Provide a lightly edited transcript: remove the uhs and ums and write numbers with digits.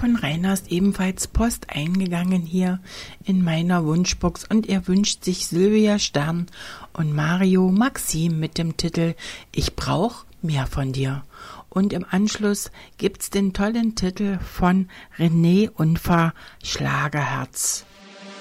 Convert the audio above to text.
von Rainer ist ebenfalls Post eingegangen hier in meiner Wunschbox und er wünscht sich Sylvia Stern und Mario Maxim mit dem Titel Ich brauch mehr von dir. Und im Anschluss gibt's den tollen Titel von René Unver, Schlagerherz.